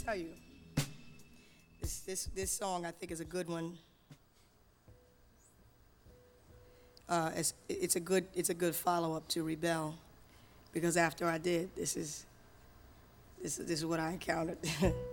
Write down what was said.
tell you, this song I think is a good one. It's a good follow-up to Rebel, because after I did, this is what I encountered.